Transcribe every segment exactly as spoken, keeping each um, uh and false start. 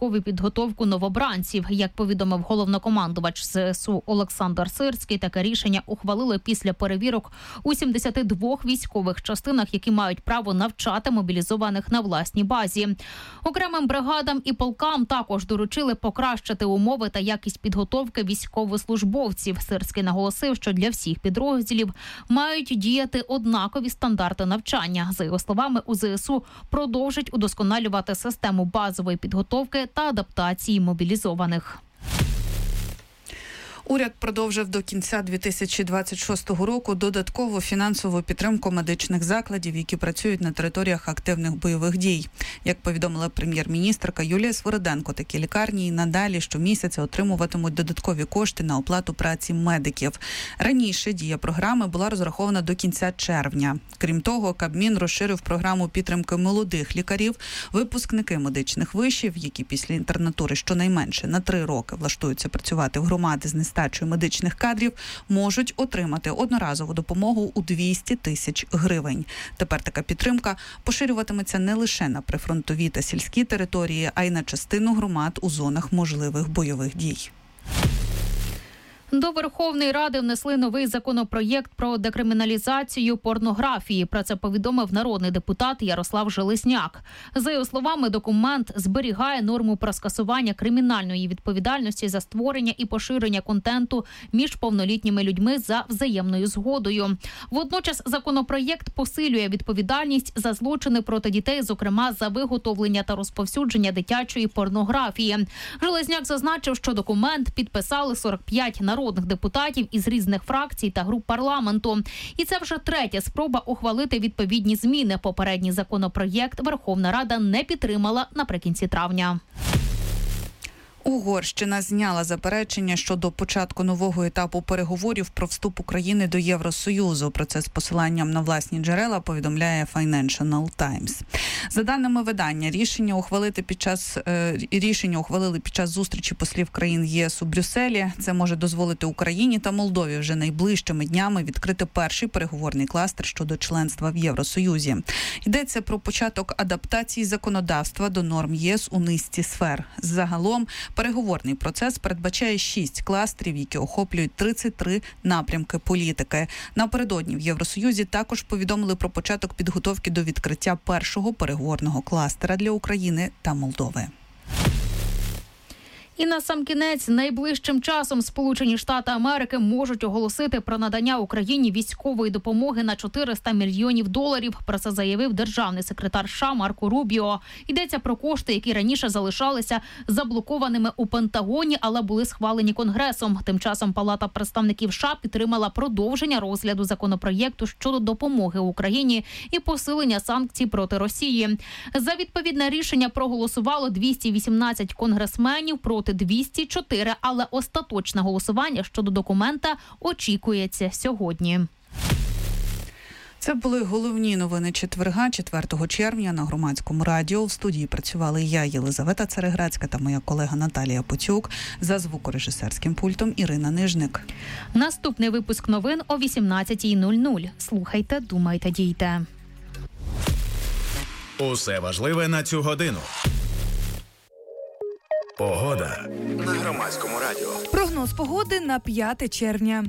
військову підготовку новобранців. Як повідомив головнокомандувач ЗСУ Олександр Сирський, таке рішення ухвалили після перевірок у сімдесяти двох військових частинах, які мають право навчати мобілізованих на власній базі. Окремим бригадам і полкам також доручили покращити умови та якість підготовки військовослужбовців. Сирський наголосив, що для всіх підрозділів мають діяти однакові стандарти навчання. За його словами, у ЗСУ продовжить удосконалювати систему базової підготовки та адаптації мобілізованих. Уряд продовжив до кінця дві тисячі двадцять шостого року додаткову фінансову підтримку медичних закладів, які працюють на територіях активних бойових дій. Як повідомила прем'єр-міністерка Юлія Свериденко, такі лікарні і надалі щомісяця отримуватимуть додаткові кошти на оплату праці медиків. Раніше дія програми була розрахована до кінця червня. Крім того, Кабмін розширив програму підтримки молодих лікарів. Випускники медичних вишів, які після інтернатури щонайменше на три роки влаштуються працювати в громади з нестачею медичних кадрів, можуть отримати одноразову допомогу у двісті тисяч гривень. Тепер така підтримка поширюватиметься не лише на прифронтові та сільські території, а й на частину громад у зонах можливих бойових дій. До Верховної Ради внесли новий законопроєкт про декриміналізацію порнографії. Про це повідомив народний депутат Ярослав Железняк. За його словами, документ зберігає норму про скасування кримінальної відповідальності за створення і поширення контенту між повнолітніми людьми за взаємною згодою. Водночас законопроєкт посилює відповідальність за злочини проти дітей, зокрема за виготовлення та розповсюдження дитячої порнографії. Железняк зазначив, що документ підписали сорок п'ять народних народних депутатів із різних фракцій та груп парламенту. І це вже третя спроба ухвалити відповідні зміни. Попередній законопроєкт Верховна Рада не підтримала наприкінці травня. Угорщина зняла заперечення щодо початку нового етапу переговорів про вступ України до Євросоюзу. Про це з посиланням на власні джерела повідомляє Financial Times. За даними видання, рішення ухвалити під час е, рішення ухвалили під час зустрічі послів країн ЄС у Брюсселі. Це може дозволити Україні та Молдові вже найближчими днями відкрити перший переговорний кластер щодо членства в Євросоюзі. Йдеться про початок адаптації законодавства до норм ЄС у низці сфер. Загалом переговорний процес передбачає шість кластерів, які охоплюють тридцять три напрямки політики. Напередодні в Євросоюзі також повідомили про початок підготовки до відкриття першого переговорного кластера для України та Молдови. І на сам кінець, найближчим часом Сполучені Штати Америки можуть оголосити про надання Україні військової допомоги на чотириста мільйонів доларів. Про це заявив державний секретар США Марко Рубіо. Йдеться про кошти, які раніше залишалися заблокованими у Пентагоні, але були схвалені Конгресом. Тим часом Палата представників США підтримала продовження розгляду законопроєкту щодо допомоги Україні і посилення санкцій проти Росії. За відповідне рішення проголосувало двісті вісімнадцять конгресменів проти двісті чотири, але остаточне голосування щодо документа очікується сьогодні. Це були головні новини четверга, четвертого червня на Громадському радіо. В студії працювали я, Єлизавета Цареградська, та моя колега Наталія Поцюк. За звукорежисерським пультом Ірина Нижник. Наступний випуск новин о вісімнадцятій нуль нуль. Слухайте, думайте, дійте. Усе важливе на цю годину. Погода на Громадському радіо. Прогноз погоди на п'яте червня.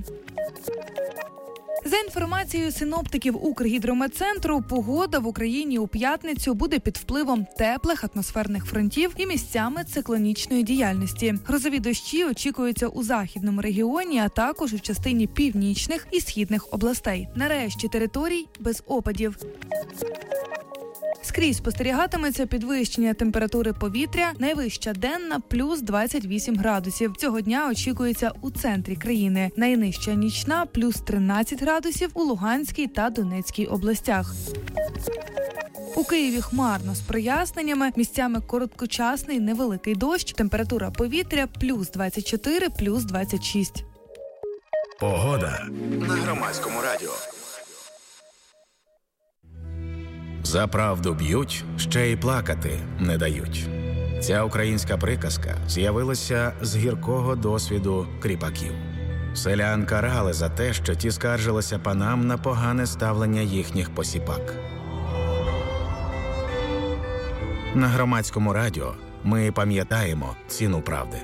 За інформацією синоптиків Укргідрометцентру, погода в Україні у п'ятницю буде під впливом теплих атмосферних фронтів і місцями циклонічної діяльності. Грозові дощі очікуються у західному регіоні, а також у частині північних і східних областей. Нарешті територій без опадів. Скрізь спостерігатиметься підвищення температури повітря, найвища денна – плюс двадцять вісім градусів. Цього дня очікується у центрі країни. Найнижча нічна – плюс тринадцять градусів у Луганській та Донецькій областях. У Києві хмарно з проясненнями, місцями короткочасний невеликий дощ, температура повітря – плюс двадцять чотири, плюс двадцять шість. Погода на Громадському радіо. За правду б'ють, ще й плакати не дають. Ця українська приказка з'явилася з гіркого досвіду кріпаків. Селян карали за те, що ті скаржилися панам на погане ставлення їхніх посіпак. На Громадському радіо Ми пам'ятаємо ціну правди.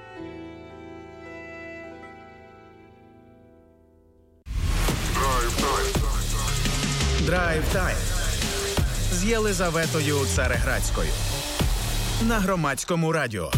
Драйв Тайм з Єлизаветою Цареградською на Громадському радіо.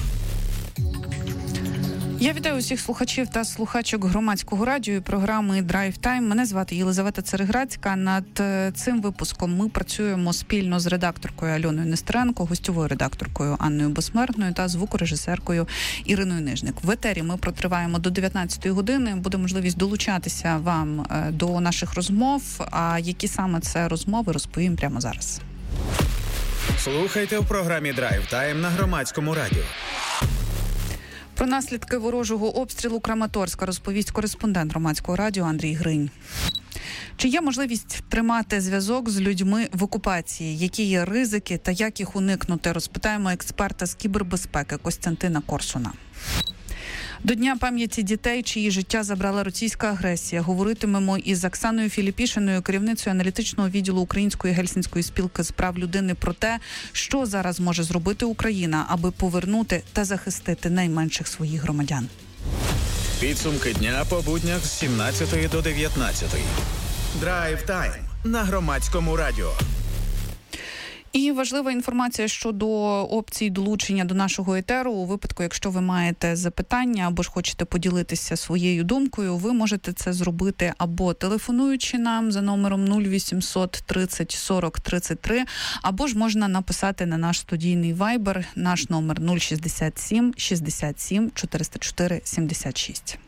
Я вітаю усіх слухачів та слухачок Громадського радіо і програми Драйв Тайм. Мене звати Єлизавета Цареградська. Над цим випуском ми працюємо спільно з редакторкою Альоною Нестеренко, гостьовою редакторкою Анною Безсмертною та звукорежисеркою Іриною Нижник. В етері ми протриваємо до дев'ятнадцятої години. Буде можливість долучатися вам до наших розмов. А які саме це розмови, розповім прямо зараз. Слухайте в програмі Драйв Тайм на Громадському радіо. Про наслідки ворожого обстрілу Краматорська розповість кореспондент Громадського радіо Андрій Гринь. Чи є можливість тримати зв'язок з людьми в окупації? Які є ризики та як їх уникнути? Розпитаємо експерта з кібербезпеки Костянтина Корсуна. До Дня пам'яті дітей, чиї життя забрала російська агресія, говоритимемо із Оксаною Філіпішиною, керівницею аналітичного відділу Української Гельсінської спілки з прав людини, про те, що зараз може зробити Україна, аби повернути та захистити найменших своїх громадян. Підсумки дня по буднях з сімнадцятої до дев'ятнадцятої. Драйв Тайм на Громадському радіо. І важлива інформація щодо опцій долучення до нашого етеру. У випадку, якщо ви маєте запитання або ж хочете поділитися своєю думкою, ви можете це зробити або телефонуючи нам за номером нуль вісімсот тридцять сорок тридцять три, або ж можна написати на наш студійний вайбер, наш номер нуль шістдесят сім шістдесят сім чотириста чотири сімдесят шість.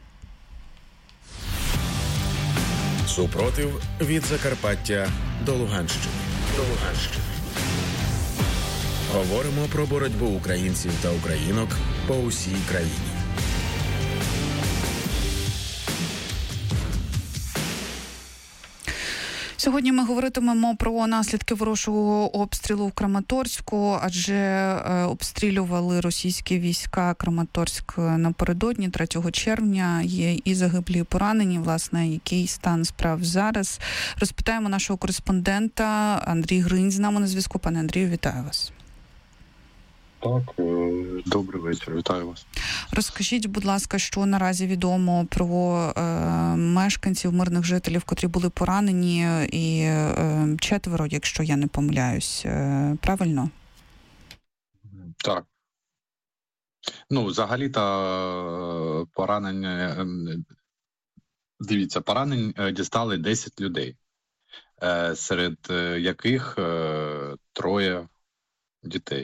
Супротив від Закарпаття до Луганщини. До Луганщини. Говоримо про боротьбу українців та українок по усій країні. Сьогодні ми говоритимемо про наслідки ворожого обстрілу в Краматорську, адже е, обстрілювали російські війська Краматорськ напередодні, третього червня. Є і загиблі, і поранені. Власне, який стан справ зараз? Розпитаємо нашого кореспондента. Андрій Гринь з нами на зв'язку. Пане Андрію, вітаю вас. Так, добрий вечір, вітаю вас. Розкажіть, будь ласка, що наразі відомо про е, мешканців, мирних жителів, котрі були поранені, і е, четверо, якщо я не помиляюсь, е, правильно? Так. Ну, взагалі-то поранення, дивіться, поранень дістали десять людей, е, серед яких е, троє дітей.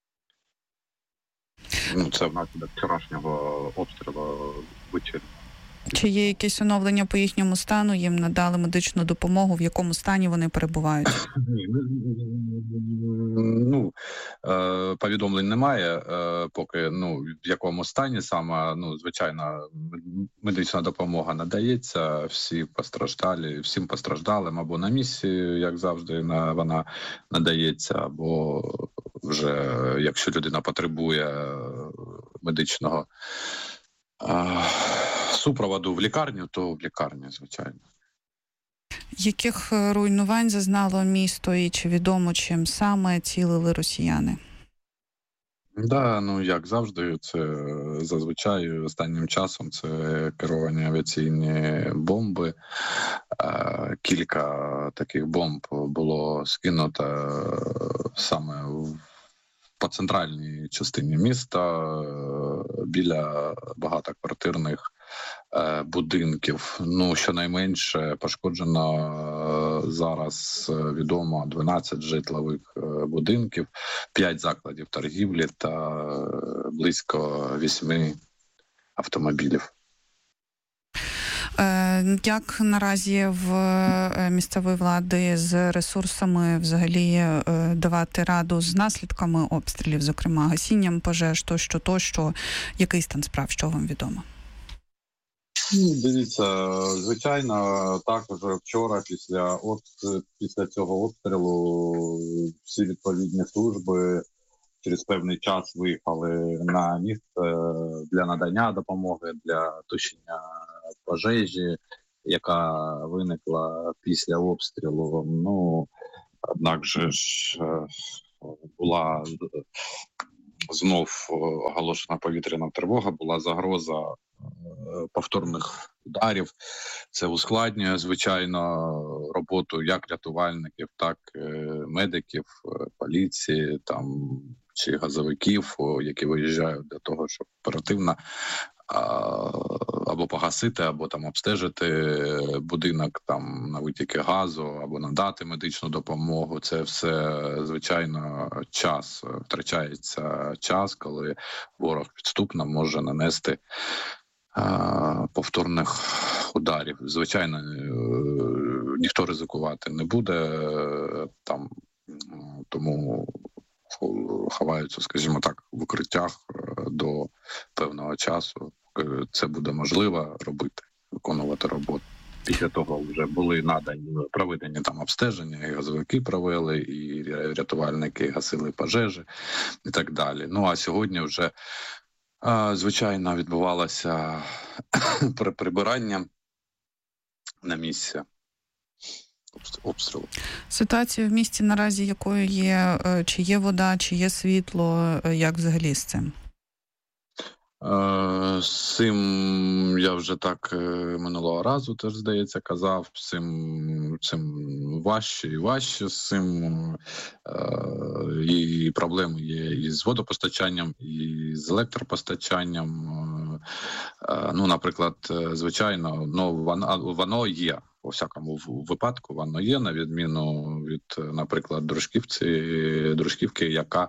Ну, це внаслідок вчорашнього обстрілу вечір. Чи є якесь оновлення по їхньому стану? Їм надали медичну допомогу? В якому стані вони перебувають? Ні, ну, повідомлень немає, поки, ну, в якому стані саме, ну, звичайно, медична допомога надається, всі постраждалі, всім постраждалим або на місці, як завжди, вона надається, або вже, якщо людина потребує медичного супроводу в лікарню, то в лікарні, звичайно. Яких руйнувань зазнало місто і чи відомо, чим саме цілили росіяни? Да, ну як завжди, це зазвичай останнім часом це керовані авіаційні бомби. Кілька таких бомб було скинуто саме в по центральній частині міста, біля багатоквартирних е, будинків. Ну, щонайменше пошкоджено е, зараз відомо дванадцять житлових е, будинків, п'ять закладів торгівлі та е, близько вісьми автомобілів. Як наразі в місцевої влади з ресурсами взагалі давати раду з наслідками обстрілів, зокрема гасінням пожеж, тощо, тощо, який стан справ, що вам відомо? Дивіться, звичайно, також вчора після, після цього обстрілу всі відповідні служби через певний час виїхали на місце для надання допомоги, для тушення пожежі, яка виникла після обстрілу. Ну, однак же ж була знов оголошена повітряна тривога, була загроза повторних ударів. Це ускладнює, звичайно, роботу як рятувальників, так і медиків, поліції, там, чи газовиків, які виїжджають для того, щоб оперативно або погасити, або там обстежити будинок там на витіки газу, або надати медичну допомогу. Це все, звичайно, час. Втрачається час, коли ворог підступно може нанести а, повторних ударів. Звичайно, ніхто ризикувати не буде там, тому ховаються, скажімо так, в укриттях до певного часу. Це буде можливо робити, виконувати роботу. Після того вже були надані, проведені там обстеження, і газовики провели, і рятувальники гасили пожежі, і так далі. Ну, а сьогодні вже, звичайно, відбувалося прибирання на місці обстрілу. Ситуація в місті наразі якою є? Чи є вода, чи є світло? Як взагалі з цим? З цим я вже так минулого разу теж, здається, казав, з цим, цим важче і важче, з цим і проблеми є і з водопостачанням, і з електропостачанням. Ну, наприклад, звичайно, ну, воно, воно є. У всякому випадку воно є, на відміну від, наприклад, Дружківці, Дружківки, яка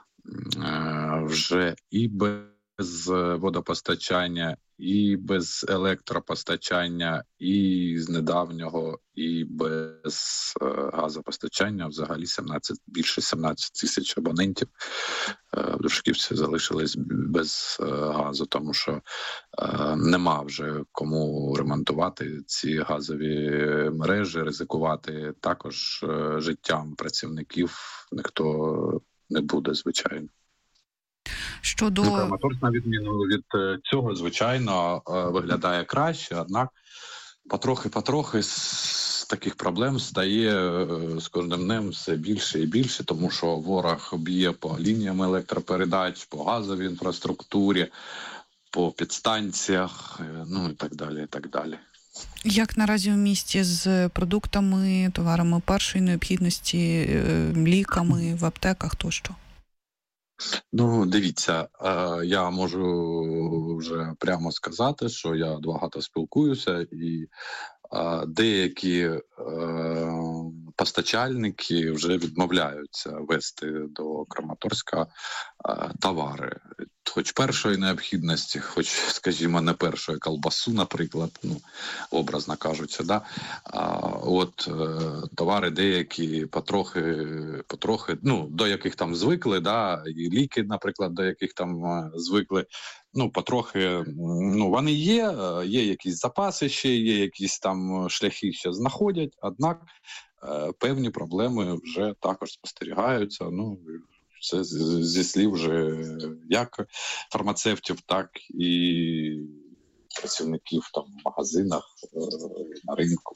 вже і без без водопостачання, і без електропостачання, і з недавнього, і без е, газопостачання. Взагалі сімнадцять, більше сімнадцять тисяч абонентів е, в Дружківці залишились без е, газу, тому що е, нема вже кому ремонтувати ці газові мережі, ризикувати також е, життям працівників ніхто не буде, звичайно. Щодо... Ну, Краматорськ, на відміну від цього, звичайно, виглядає краще, однак потрохи-потрохи з таких проблем стає з кожним днем все більше і більше, тому що ворог б'є по лініям електропередач, по газовій інфраструктурі, по підстанціях, ну і так далі, і так далі. Як наразі в місті з продуктами, товарами першої необхідності, ліками в аптеках тощо? Ну, дивіться, я можу вже прямо сказати, що я багато спілкуюся, і деякі постачальники вже відмовляються вести до Краматорська товари. Хоч першої необхідності, хоч, скажімо, не першої колбасу, наприклад, ну, образно кажучи, да? А, от е, товари деякі потрохи, потрохи, ну, до яких там звикли, да? І ліки, наприклад, до яких там е, звикли, ну, потрохи, ну, вони є, є якісь запаси ще, є якісь там шляхи, що знаходять, однак е, певні проблеми вже також спостерігаються, ну, це зі слів вже як фармацевтів, так і працівників там в магазинах, на ринку.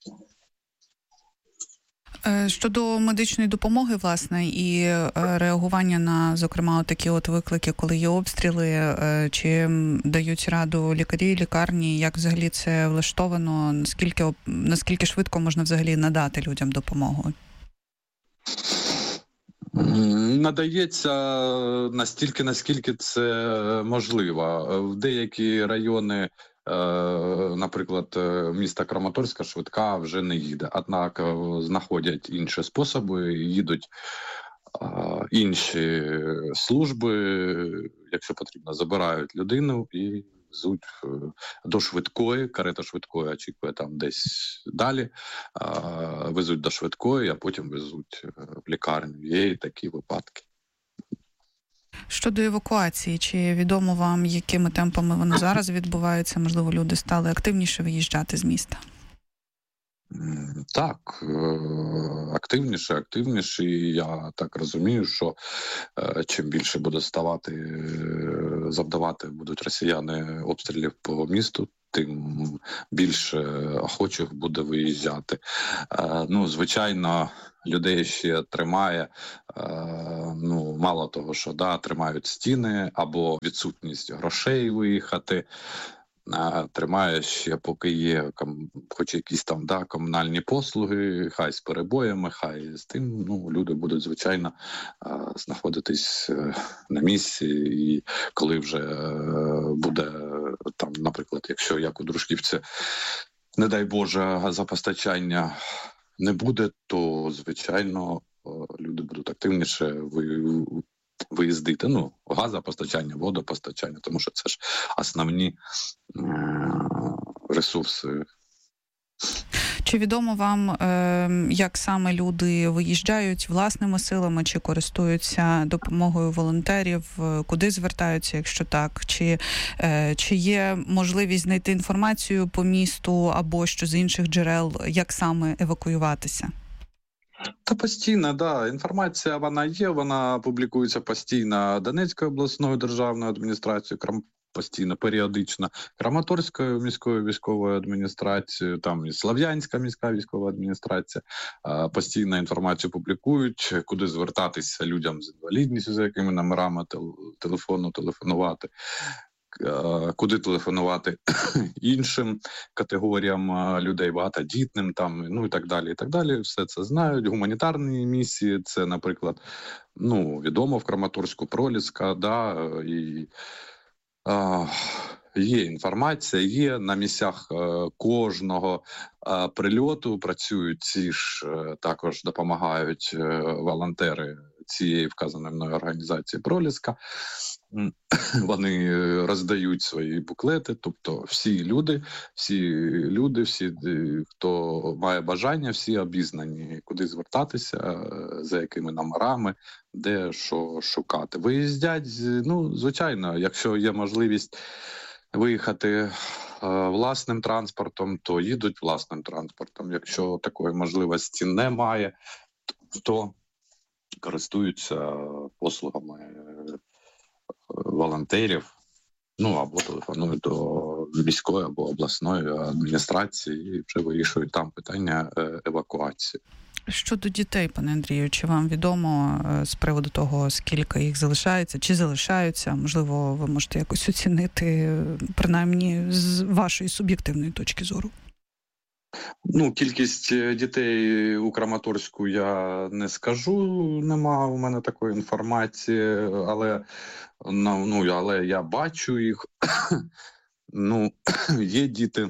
Щодо медичної допомоги, власне, і реагування на, зокрема, такі от виклики, коли є обстріли, чи дають раду лікарі, лікарні, як взагалі це влаштовано, наскільки, наскільки швидко можна взагалі надати людям допомогу? Надається настільки, наскільки це можливо. В деякі райони, наприклад, міста Краматорська швидка вже не їде. Однак знаходять інші способи, їдуть інші служби, якщо потрібно, забирають людину і везуть до швидкої, карета швидкої очікує там десь далі, везуть до швидкої, а потім везуть в лікарню. Є і такі випадки. Щодо евакуації, чи відомо вам, якими темпами воно зараз відбувається? Можливо, люди стали активніше виїжджати з міста? Так, активніше, активніше. І я так розумію, що чим більше буде ставати, завдавати будуть росіяни обстрілів по місту, тим більше охочих буде виїжджати. Ну, звичайно, людей ще тримає, ну, мало того, що да, тримають стіни або відсутність грошей виїхати. Тримає ще, поки є хоч якісь там да, комунальні послуги, хай з перебоями, хай з тим, ну, люди будуть, звичайно, знаходитись на місці, і коли вже буде, там, наприклад, якщо як у Дружківці, не дай Боже, газопостачання не буде, то, звичайно, люди будуть активніше виїздити. Ну, газопостачання, водопостачання, тому що це ж основні е- ресурси. Чи відомо вам, е- як саме люди виїжджають власними силами, чи користуються допомогою волонтерів, куди звертаються, якщо так? Чи, е- чи є можливість знайти інформацію по місту або що з інших джерел, як саме евакуюватися? Та постійно, да. Інформація, вона є, вона публікується постійно Донецькою обласною державною адміністрацією, крам... постійно, періодично, Краматорською міською військовою адміністрацією, там і Слов'янська міська військова адміністрація. Постійно інформацію публікують, куди звертатися людям з інвалідністю, за якими номерами телефону телефонувати. Куди телефонувати іншим категоріям людей, багатодітним, там, ну і так далі, і так далі. Все це знають. Гуманітарні місії, це, наприклад, ну, відомо в Краматорську, Проліська, да, і а, є інформація, є на місцях а, кожного а, прильоту, працюють ці ж, а, також допомагають а, волонтери цієї вказаної мною організації Проліська. Вони роздають свої буклети, тобто всі люди, всі люди, всі, хто має бажання, всі обізнані, куди звертатися, за якими номерами, де що шукати. Виїздять, ну, звичайно, якщо є можливість виїхати власним транспортом, то їдуть власним транспортом. Якщо такої можливості немає, то користуються послугами волонтерів, ну, або телефонують до міської або обласної адміністрації і вже вирішують там питання евакуації. Щодо дітей, пане Андрію, чи вам відомо з приводу того, скільки їх залишається, чи залишаються? Можливо, ви можете якось оцінити, принаймні, з вашої суб'єктивної точки зору? Ну, кількість дітей у Краматорську я не скажу, нема у мене такої інформації, але, ну, але я бачу їх. Ну, є діти,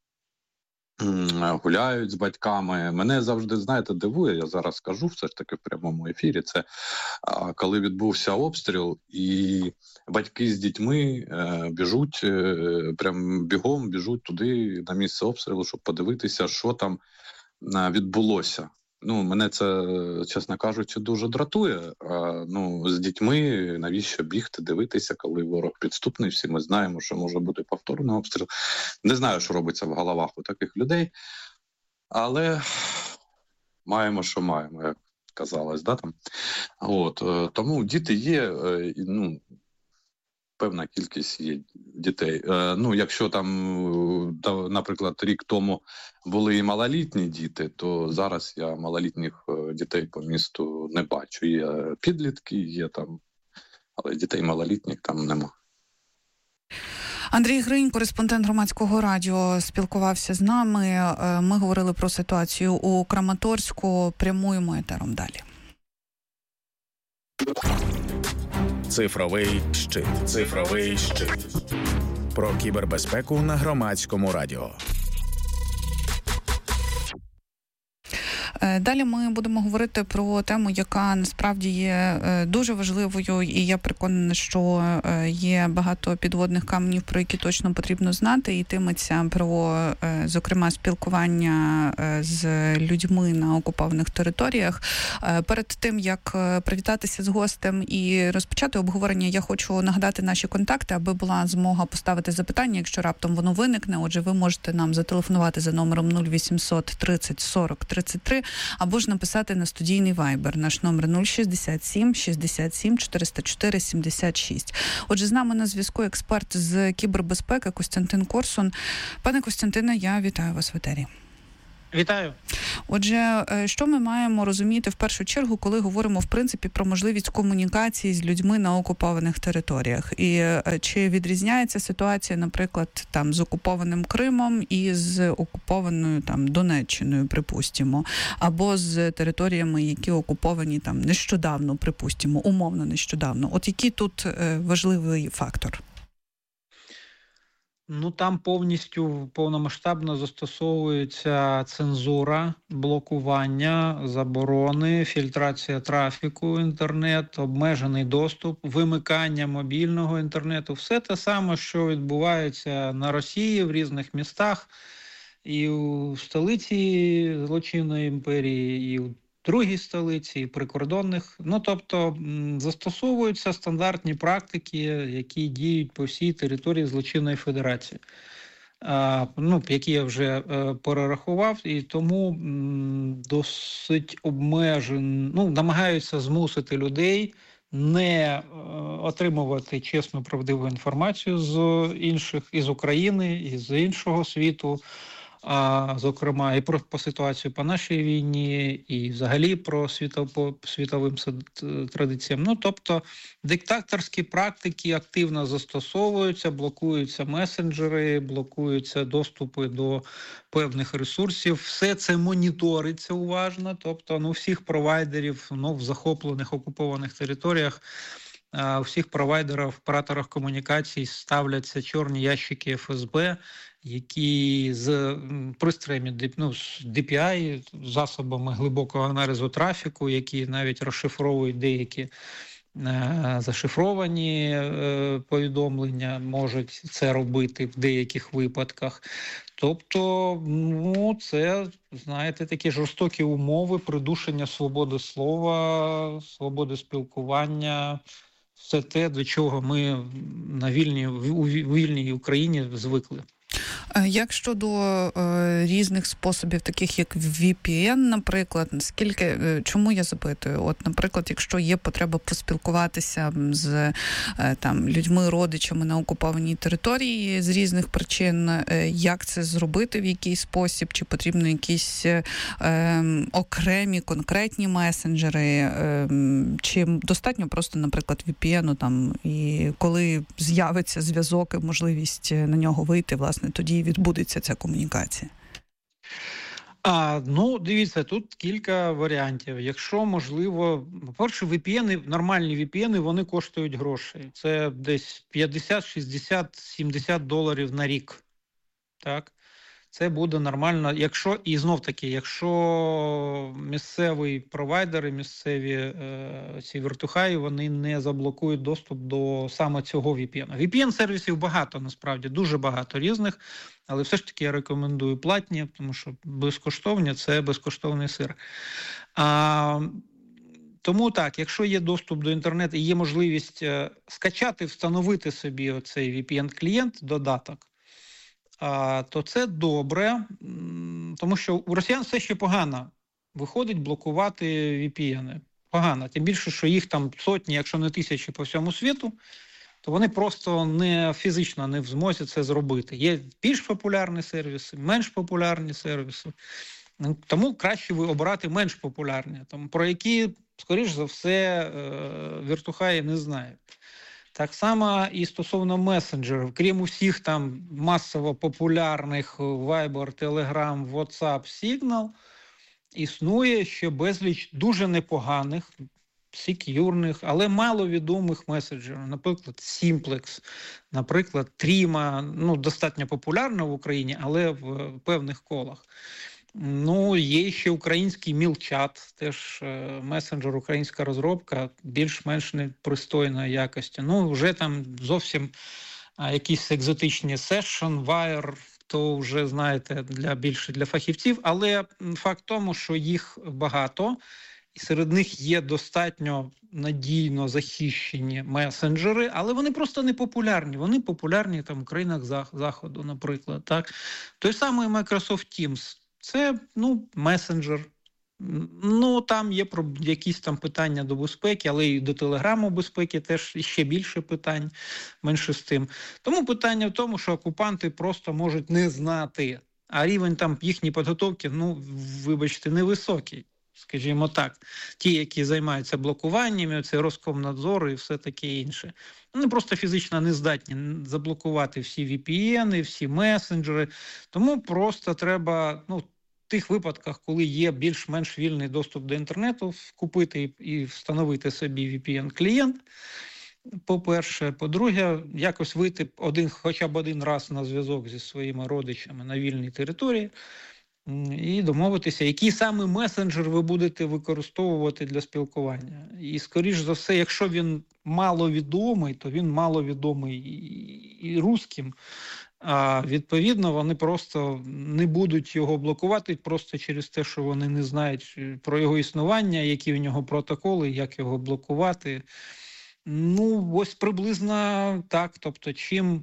гуляють з батьками. Мене завжди, знаєте, дивує, я зараз скажу, все ж таки в прямому ефірі, це коли відбувся обстріл, і батьки з дітьми біжуть, прям бігом біжуть туди, на місце обстрілу, щоб подивитися, що там відбулося. Ну, мене це, чесно кажучи, дуже дратує. Ну, з дітьми навіщо бігти, дивитися, коли ворог підступний? Всі ми знаємо, що може бути повторний обстріл. Не знаю, що робиться в головах у таких людей, але маємо, що маємо, як казалось, да, там. От, тому діти є, ну, певна кількість є дітей. Ну, якщо там, наприклад, рік тому були і малолітні діти, то зараз я малолітніх дітей по місту не бачу. Є підлітки, є там, але дітей малолітніх там нема. Андрій Гринь, кореспондент Громадського радіо, спілкувався з нами. Ми говорили про ситуацію у Краматорську. Прямуємо етером далі. Цифровий щит. Цифровий щит. Про кібербезпеку на Громадському радіо. Далі ми будемо говорити про тему, яка насправді є дуже важливою, і я переконана, що є багато підводних каменів, про які точно потрібно знати. Йтиметься про, зокрема, спілкування з людьми на окупованих територіях. Перед тим, як привітатися з гостем і розпочати обговорення, я хочу нагадати наші контакти, аби була змога поставити запитання, якщо раптом воно виникне. Отже, ви можете нам зателефонувати за номером нуль вісімсот тридцять сорок тридцять три. або ж написати на студійний Viber. Наш номер нуль шістдесят сім шістдесят сім чотириста чотири сімдесят шість. Отже, з нами на зв'язку експерт з кібербезпеки Костянтин Корсун. Пане Костянтине, я вітаю вас в етері. Вітаю. Отже, що ми маємо розуміти в першу чергу, коли говоримо, в принципі, про можливість комунікації з людьми на окупованих територіях? І чи відрізняється ситуація, наприклад, там з окупованим Кримом і з окупованою там Донеччиною, припустимо, або з територіями, які окуповані там нещодавно, припустимо, умовно нещодавно? От який тут важливий фактор? Ну, там повністю, повномасштабно застосовується цензура, блокування, заборони, фільтрація трафіку, інтернет, обмежений доступ, вимикання мобільного інтернету. Все те саме, що відбувається на Росії в різних містах, і у столиці злочинної імперії, і у другій столиці, і прикордонних. Ну, тобто, застосовуються стандартні практики, які діють по всій території злочинної федерації, а, ну, які я вже е, перерахував, і тому м, досить обмежен, ну, намагаються змусити людей не е, отримувати чесну, правдиву інформацію з інших, із України, із іншого світу, а, зокрема, і про по ситуацію по нашій війні, і взагалі про світов, по світовим традиціям. Ну, тобто, диктаторські практики активно застосовуються, блокуються месенджери, блокуються доступи до певних ресурсів. Все це моніториться уважно, тобто, ну, всіх провайдерів, ну, в захоплених, окупованих територіях, у всіх провайдерів, операторах комунікацій ставляться чорні ящики еф ес бе, які з пристроями, ну, з ді пі ай, засобами глибокого аналізу трафіку, які навіть розшифровують деякі е, зашифровані е, повідомлення, можуть це робити в деяких випадках. Тобто, ну, це, знаєте, такі жорстокі умови придушення свободи слова, свободи спілкування, все те, до чого ми на вільній, у вільній Україні звикли. Як щодо е, різних способів, таких як ві пі ен, наприклад, скільки, е, чому я запитую? От, наприклад, якщо є потреба поспілкуватися з е, там людьми, родичами на окупованій території з різних причин, е, як це зробити, в який спосіб, чи потрібно якісь е, окремі конкретні месенджери, е, чи достатньо просто, наприклад, ві пі ен, там, і коли з'явиться зв'язок і можливість на нього вийти, власне, тоді відбудеться ця комунікація? А, ну, дивіться, тут кілька варіантів. Якщо, можливо, по-перше, ві пі ен, нормальні ві пі ен, вони коштують грошей. Це десь п'ятдесят, шістдесят, сімдесят доларів на рік. Так? Це буде нормально. Якщо, і знов-таки, якщо місцеві провайдери, місцеві е, ці вертухаї, вони не заблокують доступ до саме цього ві пі ен. ві пі ен-сервісів багато, насправді, дуже багато різних, але все ж таки я рекомендую платні, тому що безкоштовні – це безкоштовний сир. А, тому так, якщо є доступ до інтернету і є можливість скачати, встановити собі оцей ві пі ен-клієнт, додаток, А, то це добре, тому що у росіян все ще погано виходить блокувати ві пі ен. Погано. Тим більше, що їх там сотні, якщо не тисячі по всьому світу, то вони просто не фізично не в змозі це зробити. Є більш популярні сервіси, менш популярні сервіси. Тому краще ви обирати менш популярні, тому, про які, скоріш за все, віртухаї не знають. Так само і стосовно месенджерів. Крім усіх там масово популярних Viber, Telegram, WhatsApp, Signal, існує ще безліч дуже непоганих, сек'юрних, але маловідомих месенджерів. Наприклад, Simplex, наприклад, Trima, ну, достатньо популярна в Україні, але в певних колах. Ну, є ще український MailChat, теж е, месенджер, українська розробка, більш-менш непристойної якості. Ну, вже там зовсім а, якісь екзотичні Session, Wire, то вже, знаєте, для більше для фахівців. Але факт в тому, що їх багато, і серед них є достатньо надійно захищені месенджери, але вони просто не популярні. Вони популярні там в країнах Заходу, наприклад. Так? Той самий Microsoft Teams. Це, ну, месенджер, Ну, там є якісь там питання до безпеки, але і до телеграму безпеки теж ще більше питань, менше з тим. Тому питання в тому, що окупанти просто можуть не знати, а рівень там їхньої підготовки, ну, вибачте, невисокий, скажімо так. Ті, які займаються блокуваннями, це Роскомнадзор і все таке інше. Вони просто фізично не здатні заблокувати всі ві пі ен, всі месенджери. Тому просто треба, ну, в тих випадках, коли є більш-менш вільний доступ до інтернету, купити і встановити собі ві пі ен-клієнт, по-перше. По-друге, якось вийти один, хоча б один раз на зв'язок зі своїми родичами на вільній території і домовитися, який саме месенджер ви будете використовувати для спілкування. І, скоріш за все, якщо він маловідомий, то він маловідомий і, і русським. А відповідно, вони просто не будуть його блокувати просто через те, що вони не знають про його існування, які в нього протоколи, як його блокувати. Ну, ось приблизно так. Тобто, чим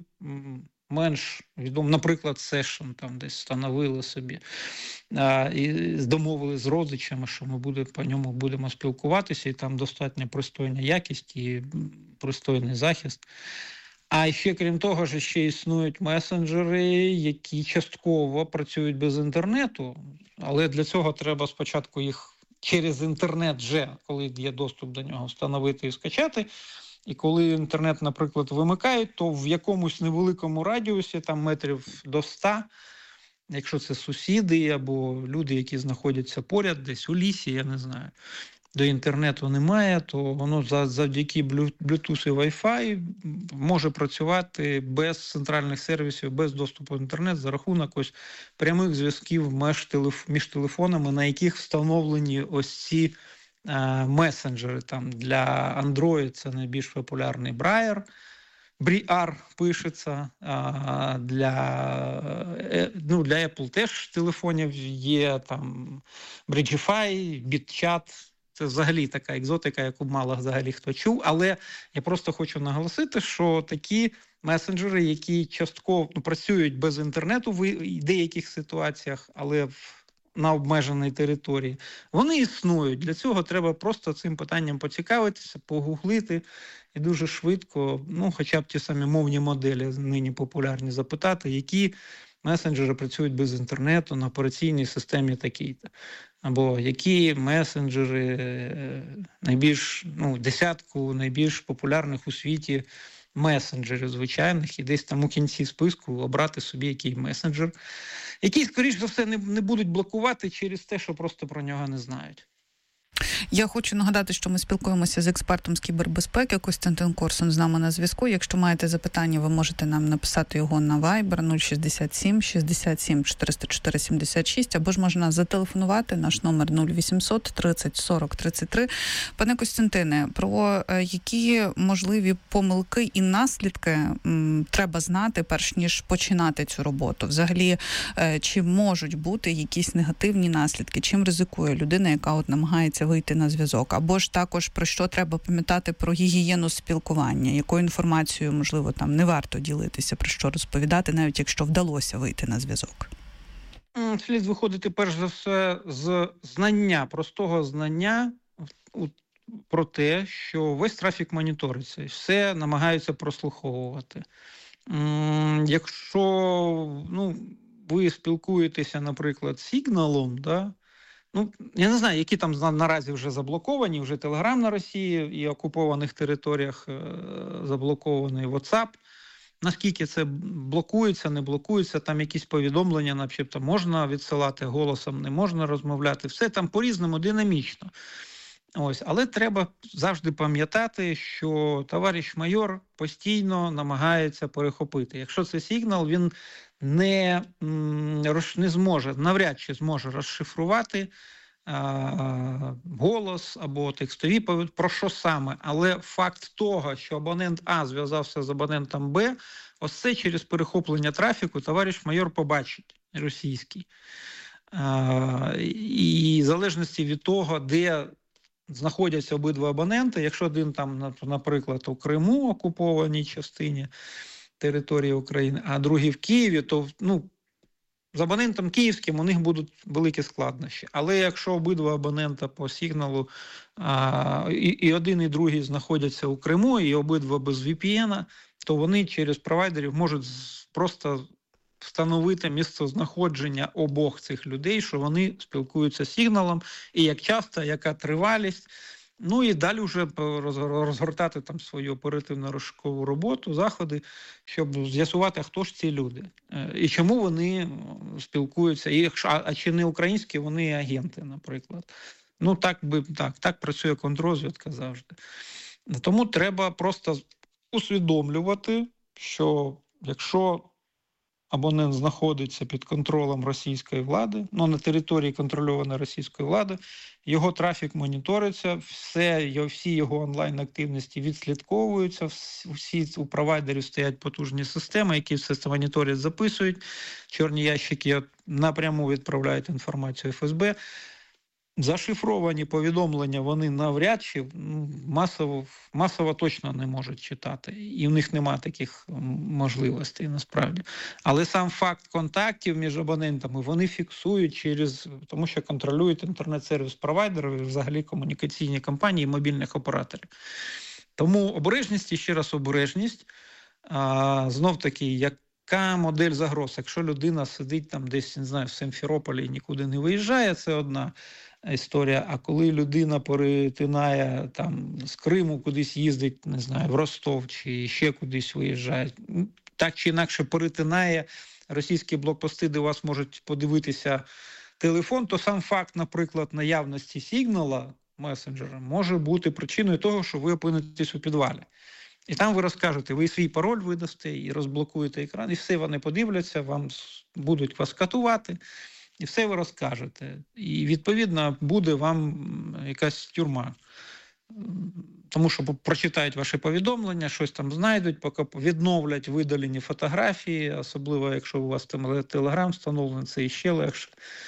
менш відомо, наприклад, сешн там десь встановили собі а, і домовили з родичами, що ми буде, по ньому будемо спілкуватися, і там достатньо пристойна якість і пристойний захист. А ще, крім того, що ще існують месенджери, які частково працюють без інтернету, але для цього треба спочатку їх через інтернет вже, коли є доступ до нього, встановити і скачати. І коли інтернет, наприклад, вимикають, то в якомусь невеликому радіусі, там метрів до ста, якщо це сусіди або люди, які знаходяться поряд, десь у лісі, я не знаю, до інтернету немає, то воно завдяки Bluetooth і Wi-Fi може працювати без центральних сервісів, без доступу до інтернету за рахунок ось прямих зв'язків між телефонами, на яких встановлені ось ці е, месенджери. Там для Android це найбільш популярний Briar, Briar пишеться, а для, ну, для Apple теж телефонів є там Bridgefy, BitChat. Це взагалі така екзотика, яку мало взагалі хто чув. Але я просто хочу наголосити, що такі месенджери, які частково ну, працюють без інтернету в деяких ситуаціях, але в, на обмеженій території, вони існують. Для цього треба просто цим питанням поцікавитися, погуглити і дуже швидко, ну, хоча б ті самі мовні моделі нині популярні, запитати, які месенджери працюють без інтернету на операційній системі такій-то. Або які месенджери найбільш, ну, десятку найбільш популярних у світі месенджерів звичайних, і десь там у кінці списку обрати собі який месенджер, який, скоріш за все, не, не будуть блокувати через те, що просто про нього не знають. Я хочу нагадати, що ми спілкуємося з експертом з кібербезпеки. Костянтин Корсун з нами на зв'язку. Якщо маєте запитання, ви можете нам написати його на Viber нуль шістдесят сім шістдесят сім чотириста чотири сімдесят шість, або ж можна зателефонувати, наш номер нуль вісімсот тридцять сорок тридцять три. Пане Костянтине, про які можливі помилки і наслідки м, треба знати, перш ніж починати цю роботу? Взагалі, чи можуть бути якісь негативні наслідки? Чим ризикує людина, яка от намагається вийти на зв'язок? Або ж також про що треба пам'ятати про гігієну спілкування? Якою інформацією, можливо, там не варто ділитися, про що розповідати, навіть якщо вдалося вийти на зв'язок? Слід виходити, перш за все, з знання, простого знання про те, що весь трафік моніториться, все намагаються прослуховувати. Якщо, ну, ви спілкуєтеся, наприклад, сигналом, да, ну, я не знаю, які там наразі вже заблоковані, вже Telegram на Росії і окупованих територіях е- заблокований WhatsApp. Наскільки це блокується, не блокується, там якісь повідомлення, начебто можна відсилати голосом, не можна розмовляти. Все там по-різному, динамічно. Ось, але треба завжди пам'ятати, що товариш майор постійно намагається перехопити. Якщо це сигнал, він не, не зможе, навряд чи зможе розшифрувати а, голос або текстові повідомлення, про що саме. Але факт того, що абонент А зв'язався з абонентом Б, ось це через перехоплення трафіку товариш майор побачить російський. А, і в залежності від того, де знаходяться обидва абоненти, якщо один там, наприклад, у Криму, окупованій частині території України, а другий в Києві, то, ну, з абонентом київським у них будуть великі складнощі. Але якщо обидва абонента по сигналу а, і, і один, і другий знаходяться у Криму, і обидва без ві пі ен, то вони через провайдерів можуть просто встановити місцезнаходження обох цих людей, що вони спілкуються з сигналом, і як часто, яка тривалість. Ну і далі вже розгортати там свою оперативно-розшукову роботу, заходи, щоб з'ясувати, хто ж ці люди. І чому вони спілкуються, і якщо, а чи не українські вони агенти, наприклад. Ну так, би, так, так працює контррозвідка завжди. Тому треба просто усвідомлювати, що якщо абонент знаходиться під контролем російської влади, ну, на території контрольованої російської влади, його трафік моніториться, все, всі його онлайн-активності відслідковуються, всі у провайдерів стоять потужні системи, які все це моніторять, записують, чорні ящики напряму відправляють інформацію еф ес бе. Зашифровані повідомлення вони навряд чи масово, масово точно не можуть читати. І в них немає таких можливостей насправді. Але сам факт контактів між абонентами вони фіксують через, тому що контролюють інтернет-сервіс провайдерів і взагалі комунікаційні компанії мобільних операторів. Тому обережність і ще раз обережність. А, знов таки, як яка модель загроз? Якщо людина сидить там десь, не знаю, в Симферополі і нікуди не виїжджає, це одна історія. А коли людина перетинає там з Криму, кудись їздить, не знаю, в Ростов чи ще кудись виїжджає, так чи інакше перетинає російські блокпости, де у вас можуть подивитися телефон, то сам факт, наприклад, наявності сигнала месенджера може бути причиною того, що ви опинитесь у підвалі. І там ви розкажете, ви свій пароль видасте і розблокуєте екран, і все вони подивляться, вам будуть вас катувати, і все ви розкажете. І, відповідно, буде вам якась тюрма. Тому що прочитають ваші повідомлення, щось там знайдуть, поки відновлять видалені фотографії, особливо, якщо у вас там Телеграм встановлений, це іще легше.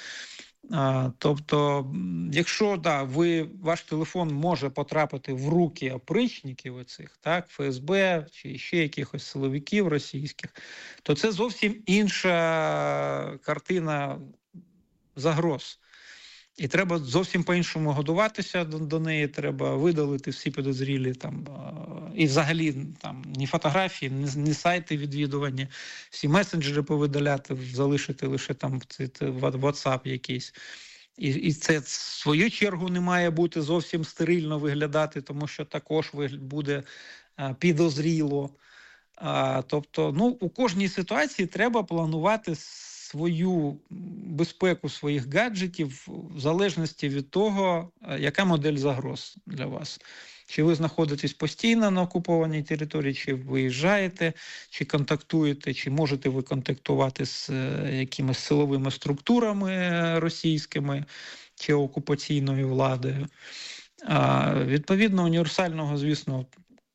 А, тобто, якщо да, ви, ваш телефон може потрапити в руки опричників оцих, так, еф ес бе чи ще якихось силовиків російських, то це зовсім інша картина загроз. І треба зовсім по-іншому годуватися до, до неї, треба видалити всі підозрілі там, і взагалі там ні фотографії, ні, ні сайти відвідування, всі месенджери повидаляти, залишити лише там WhatsApp якийсь. І, і це, в свою чергу, не має бути зовсім стерильно виглядати, тому що також буде а, підозріло. А, тобто, ну, у кожній ситуації треба планувати свою безпеку своїх гаджетів в залежності від того, яка модель загроз для вас. Чи ви знаходитесь постійно на окупованій території, чи виїжджаєте, чи контактуєте, чи можете ви контактувати з якимись силовими структурами російськими, чи окупаційною владою. А, відповідно, універсального, звісно,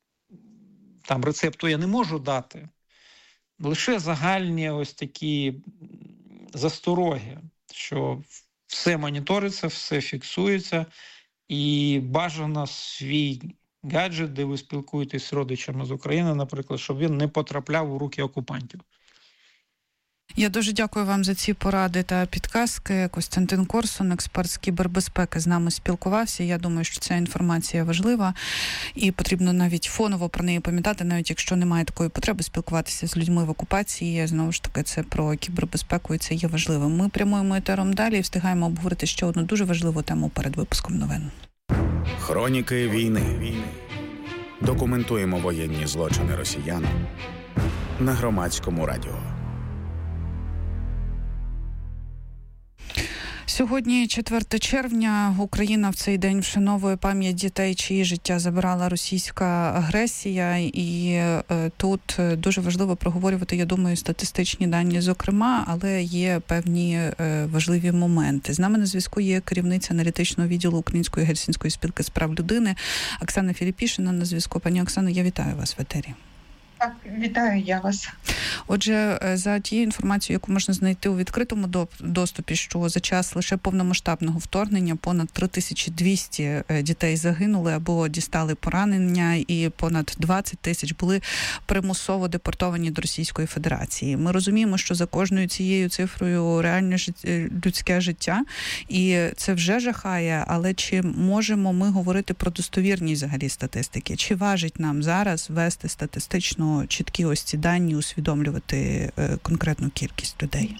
там рецепту я не можу дати. Лише загальні ось такі застороги, що все моніториться, все фіксується, і бажано свій гаджет, де ви спілкуєтесь з родичами з України, наприклад, щоб він не потрапляв у руки окупантів. Я дуже дякую вам за ці поради та підказки. Костянтин Корсун, експерт з кібербезпеки, з нами спілкувався. Я думаю, що ця інформація важлива і потрібно навіть фоново про неї пам'ятати, навіть якщо немає такої потреби спілкуватися з людьми в окупації. Знову ж таки, це про кібербезпеку і це є важливим. Ми прямуємо етером далі і встигаємо обговорити ще одну дуже важливу тему перед випуском новин. Хроніки війни. Документуємо воєнні злочини росіян на Громадському радіо. Сьогодні, четвертого червня, Україна в цей день вшановує пам'ять дітей, чиї життя забирала російська агресія. І е, тут дуже важливо проговорювати, я думаю, статистичні дані, зокрема, але є певні е, важливі моменти. З нами на зв'язку є керівниця аналітичного відділу Української Гельсінської спілки з прав людини Оксана Філіпішина на зв'язку. Пані Оксано, я вітаю вас в етері. Так, вітаю я вас. Отже, за тією інформацією, яку можна знайти у відкритому доступі, що за час лише повномасштабного вторгнення понад три тисячі двісті дітей загинули або дістали поранення, і понад двадцять тисяч були примусово депортовані до Російської Федерації. Ми розуміємо, що за кожною цією цифрою реальне людське життя, і це вже жахає, але чи можемо ми говорити про достовірність взагалі статистики? Чи важить нам зараз вести статистично чіткі ось ці дані, усвідомлювати е, конкретну кількість людей?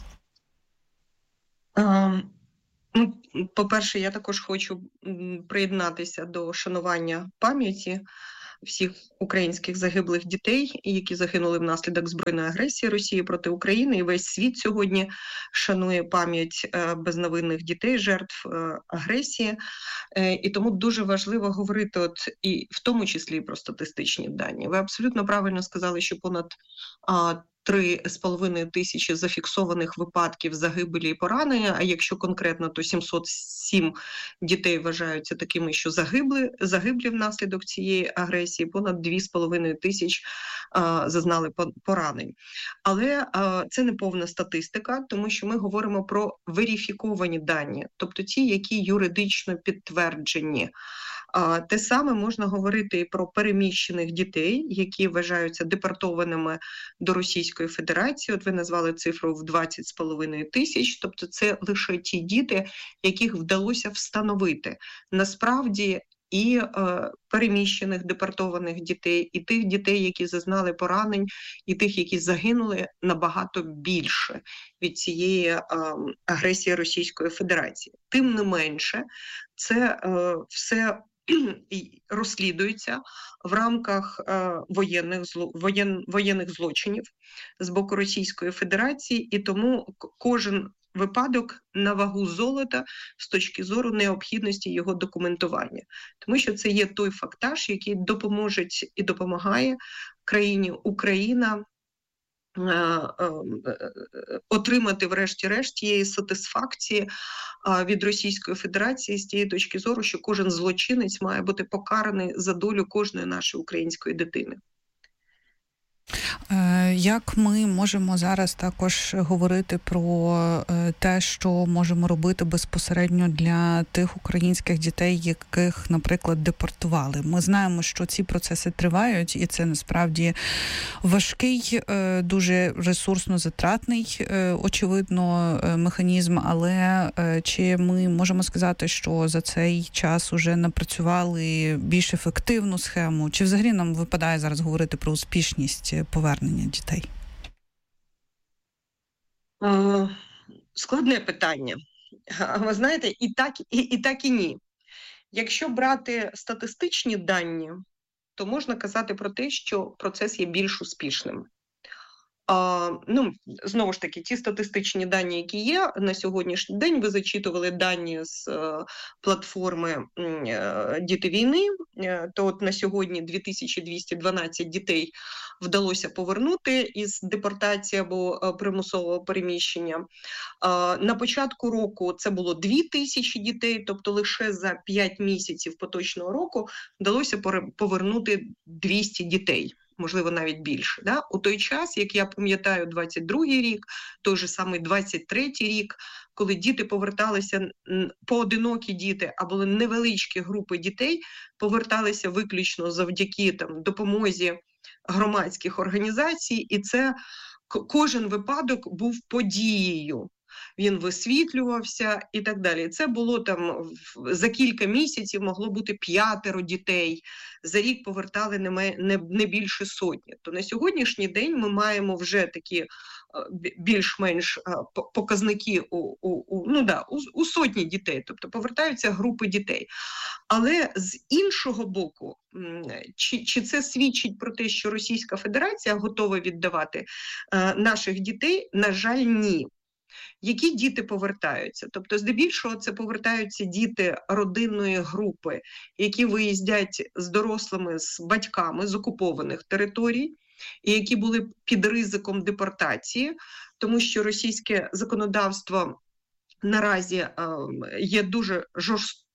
А, ну, по-перше, я також хочу приєднатися до шанування пам'яті всіх українських загиблих дітей, які загинули внаслідок збройної агресії Росії проти України. І весь світ сьогодні шанує пам'ять безневинних дітей, жертв агресії. І тому дуже важливо говорити, от і в тому числі і про статистичні дані. Ви абсолютно правильно сказали, що понад три з половиною тисячі зафіксованих випадків загибелі і поранення, а якщо конкретно, то сімсот сім дітей вважаються такими, що загибли, загиблі внаслідок цієї агресії, понад дві з половиною тисяч а, зазнали поранень. Але а, це не повна статистика, тому що ми говоримо про верифіковані дані, тобто ті, які юридично підтверджені. А, те саме можна говорити і про переміщених дітей, які вважаються депортованими до Російської Федерації. От ви назвали цифру в двадцять з половиною тисяч, тобто це лише ті діти, яких вдалося встановити. Насправді і е, переміщених депортованих дітей, і тих дітей, які зазнали поранень, і тих, які загинули, набагато більше від цієї е, агресії Російської Федерації. Тим не менше, це е, все розслідується в рамках е, воєнних, зло, воєн, воєнних злочинів з боку Російської Федерації, і тому кожен випадок на вагу золота з точки зору необхідності його документування. Тому що це є той фактаж, який допоможе і допомагає країні Україна отримати врешті-решт тієї сатисфакції від Російської Федерації з тієї точки зору, що кожен злочинець має бути покараний за долю кожної нашої української дитини. Як ми можемо зараз також говорити про те, що можемо робити безпосередньо для тих українських дітей, яких, наприклад, депортували? Ми знаємо, що ці процеси тривають, і це насправді важкий, дуже ресурсно затратний, очевидно, механізм, але чи ми можемо сказати, що за цей час уже напрацювали більш ефективну схему? Чи взагалі нам випадає зараз говорити про успішність повернення дітей? Складне питання. Ви знаєте, і так, і, і так, і ні. Якщо брати статистичні дані, то можна казати про те, що процес є більш успішним. А, ну, знову ж таки, ті статистичні дані, які є на сьогоднішній день, ви зачитували дані з е, платформи е, «Діти війни», е, то от на сьогодні дві тисячі двісті дванадцять дітей вдалося повернути із депортації або е, примусового переміщення. Е, на початку року це було дві тисячі дітей, тобто лише за п'ять місяців поточного року вдалося повернути двісті дітей. Можливо, навіть більше. Да? У той час, як я пам'ятаю, двадцять другий рік, той же самий двадцять третій рік, коли діти поверталися, поодинокі діти, або невеличкі групи дітей, поверталися виключно завдяки там, допомозі громадських організацій, і це кожен випадок був подією. Він висвітлювався і так далі. Це було там за кілька місяців могло бути п'ятеро дітей. За рік повертали не, не, не більше сотні. То на сьогоднішній день ми маємо вже такі більш-менш показники у, у, у, ну да, у, у сотні дітей, тобто повертаються групи дітей. Але з іншого боку, чи, чи це свідчить про те, що Російська Федерація готова віддавати е, наших дітей? На жаль, ні. Які діти повертаються? Тобто, здебільшого, це повертаються діти родинної групи, які виїздять з дорослими, з батьками з окупованих територій, і які були під ризиком депортації, тому що російське законодавство наразі е, є дуже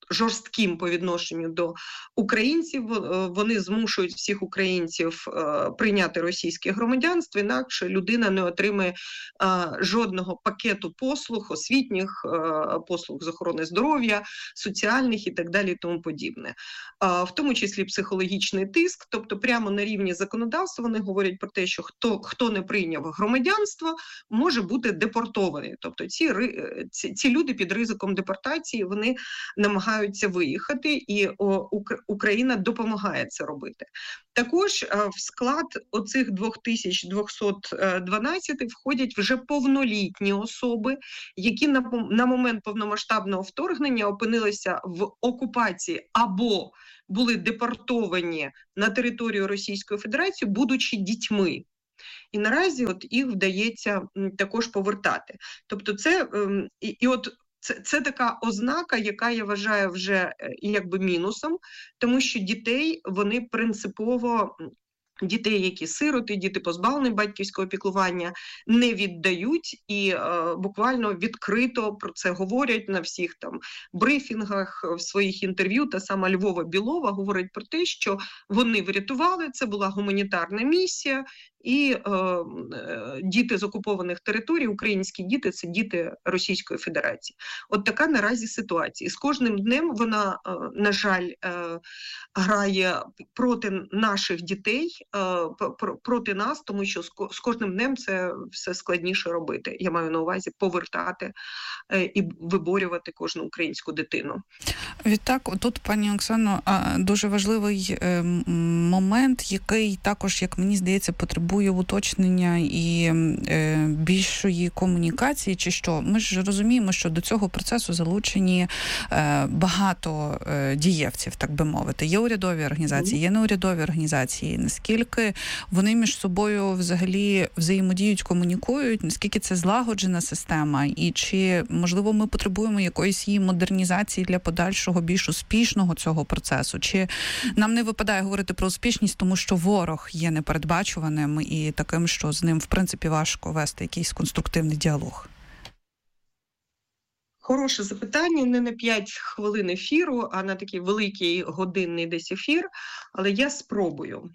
жорстким по відношенню до українців. Вони змушують всіх українців прийняти російське громадянство, інакше людина не отримає жодного пакету послуг, освітніх, послуг з охорони здоров'я, соціальних і так далі і тому подібне. В тому числі психологічний тиск, тобто прямо на рівні законодавства вони говорять про те, що хто, хто не прийняв громадянство, може бути депортований. Тобто ці, ці, ці люди під ризиком депортації, вони намагаються виїхати, і о, Україна допомагає це робити. Також в склад оцих дві тисячі двісті дванадцять входять вже повнолітні особи, які на, на момент повномасштабного вторгнення опинилися в окупації або були депортовані на територію Російської Федерації, будучи дітьми. І наразі от їх вдається також повертати. Тобто це, і, і от Це, це така ознака, яка я вважаю вже якби мінусом, тому що дітей, вони принципово, дітей, які сироти, діти позбавлені батьківського піклування, не віддають і е, буквально відкрито про це говорять на всіх там брифінгах, в своїх інтерв'ю. Та сама Львова Білова говорить про те, що вони врятували, це була гуманітарна місія, і е, е, діти з окупованих територій, українські діти, це діти Російської Федерації. От така наразі ситуація. І з кожним днем вона, е, на жаль, е, грає проти наших дітей, е, проти нас, тому що з кожним днем це все складніше робити. Я маю на увазі повертати е, і виборювати кожну українську дитину. Відтак, тут, пані Оксано, дуже важливий момент, який також, як мені здається, потребує уточнення і е, більшої комунікації, чи що. Ми ж розуміємо, що до цього процесу залучені е, багато е, дієвців, так би мовити. Є урядові організації, є неурядові організації. Наскільки вони між собою взагалі взаємодіють, комунікують, наскільки це злагоджена система, і чи, можливо, ми потребуємо якоїсь її модернізації для подальшого, більш успішного цього процесу? Чи нам не випадає говорити про успішність, тому що ворог є непередбачуваним і таким, що з ним, в принципі, важко вести якийсь конструктивний діалог? Хороше запитання, не на п'ять хвилин ефіру, а на такий великий годинний десь ефір, але я спробую.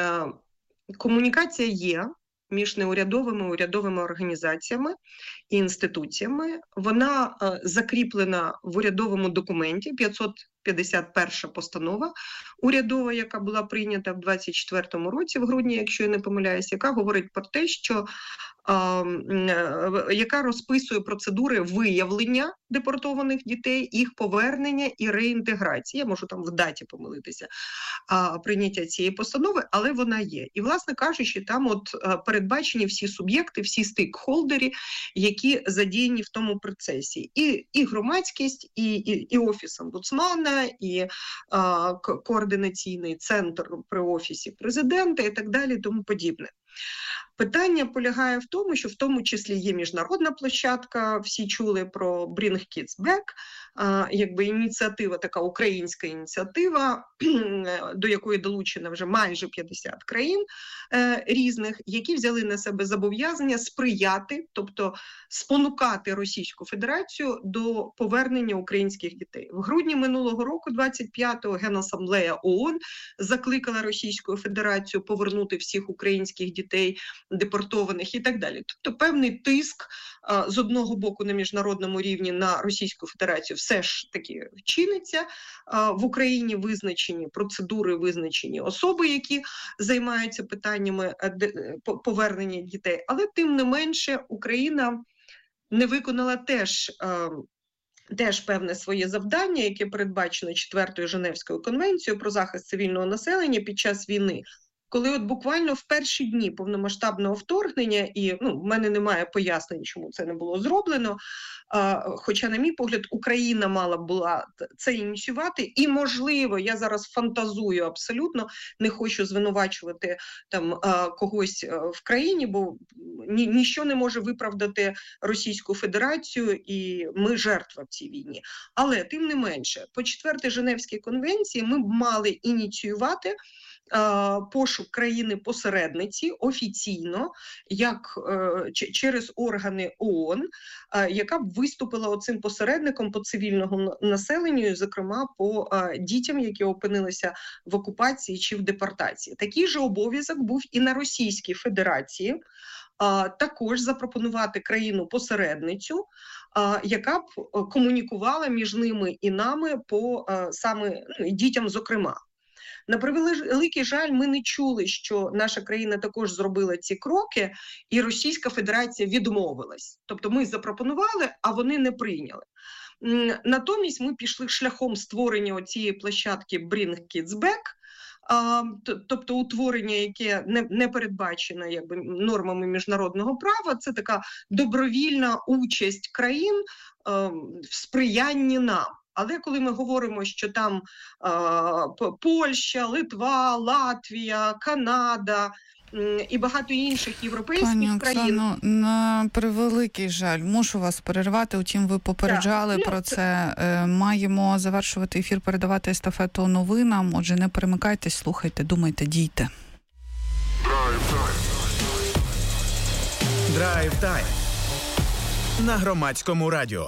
Комунікація є між неурядовими, урядовими організаціями і інституціями. Вона закріплена в урядовому документі, п'ятсот п'ятдесят перша постанова урядова, яка була прийнята в двадцять четвертому році, в грудні, якщо я не помиляюсь, яка говорить про те, що а, яка розписує процедури виявлення депортованих дітей, їх повернення і реінтеграції. Я можу там в даті помилитися а, прийняття цієї постанови, але вона є. І, власне кажучи, там от а, передбачені всі суб'єкти, всі стейкхолдери, які задіяні в тому процесі. І, і громадськість, і, і, і офіс омбудсмана, і а, координаційний центр при Офісі Президента і так далі, тому подібне. Питання полягає в тому, що в тому числі є міжнародна площадка, всі чули про Bring Kids Back, а, якби ініціатива, така українська ініціатива, до якої долучено вже майже п'ятдесят країн е, різних, які взяли на себе зобов'язання сприяти, тобто спонукати Російську Федерацію до повернення українських дітей. В грудні минулого року, двадцять п'ятого, Генасамблея ООН закликала Російську Федерацію повернути всіх українських дітей депортованих і так далі. Тобто певний тиск а, з одного боку на міжнародному рівні на Російську Федерацію все ж таки чиниться. А, в Україні визначені процедури, визначені особи, які займаються питаннями повернення дітей. Але тим не менше Україна не виконала теж а, Теж певне своє завдання, яке передбачено четвертою Женевською конвенцією про захист цивільного населення під час війни. Коли от буквально в перші дні повномасштабного вторгнення, і ну, в мене немає пояснень, чому це не було зроблено, а, хоча, на мій погляд, Україна мала була це ініціювати, і, можливо, я зараз фантазую абсолютно, не хочу звинувачувати там а, когось в країні, бо ні, ніщо не може виправдати Російську Федерацію, і ми жертва в цій війні. Але, тим не менше, по четвертій Женевській конвенції ми б мали ініціювати пошук країни-посередниці офіційно, як через органи ООН, яка б виступила оцим посередником по цивільному населенню, зокрема по дітям, які опинилися в окупації чи в депортації. Такий же обов'язок був і на Російській Федерації, також запропонувати країну-посередницю, яка б комунікувала між ними і нами по саме ну, дітям зокрема. На превеликий жаль, ми не чули, що наша країна також зробила ці кроки, і Російська Федерація відмовилась. Тобто ми запропонували, а вони не прийняли. Натомість ми пішли шляхом створення цієї площадки Bring Kids Back, тобто утворення, яке не, не передбачено якби, нормами міжнародного права. Це така добровільна участь країн в сприянні нам. Але коли ми говоримо, що там е, Польща, Литва, Латвія, Канада е, і багато інших європейських Пані країн... Пані Оксано, на превеликий жаль, мушу вас перервати, утім ви попереджали так. про це. Е, маємо завершувати ефір, передавати естафету новинам, отже, не перемикайтесь, слухайте, думайте, дійте. Драйв-тайм на Громадському радіо.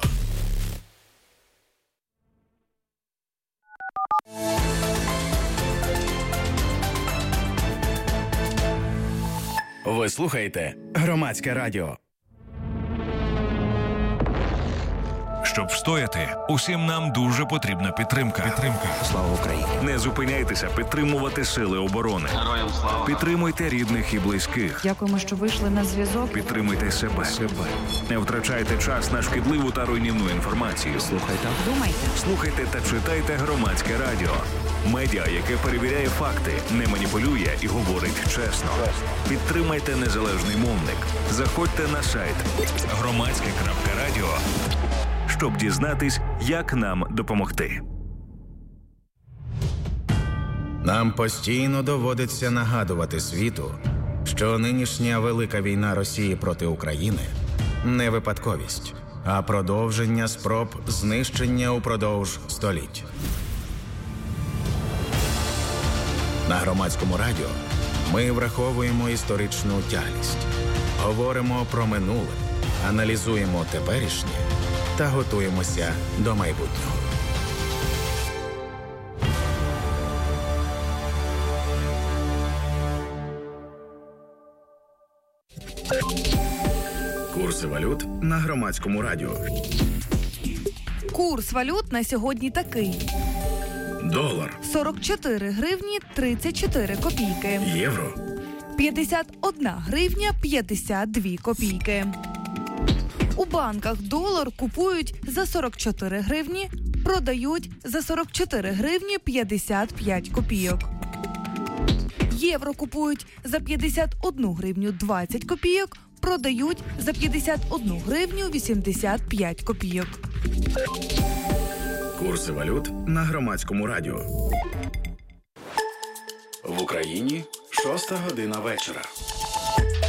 Ви слухаєте Громадське радіо. Щоб встояти, усім нам дуже потрібна підтримка. Підтримка. Слава Україні! Не зупиняйтеся підтримувати сили оборони. Героям слава! Підтримуйте рідних і близьких. Дякуємо, що вийшли на зв'язок. Підтримуйте себе. себе. Не втрачайте час на шкідливу та руйнівну інформацію. Слухайте. Думайте. Слухайте та читайте Громадське радіо. Медіа, яке перевіряє факти, не маніпулює і говорить чесно. Підтримайте незалежний мовник. Заходьте на сайт громадське крапка радіо, щоб дізнатись, як нам допомогти. Нам постійно доводиться нагадувати світу, що нинішня велика війна Росії проти України не випадковість, а продовження спроб знищення упродовж століть. На Громадському радіо ми враховуємо історичну тяглість, говоримо про минуле, аналізуємо теперішнє та готуємося до майбутнього. Курси валют на Громадському радіо. Курс валют на сьогодні такий. Долар. сорок чотири гривні тридцять чотири копійки. Євро. п'ятдесят одна гривня п'ятдесят дві копійки. У банках долар купують за сорок чотири гривні, продають за сорок чотири гривні п'ятдесят п'ять копійок. Євро купують за п'ятдесят одну гривню двадцять копійок, продають за п'ятдесят одну гривню вісімдесят п'ять копійок. Курси валют на Громадському радіо. В Україні шоста година вечора.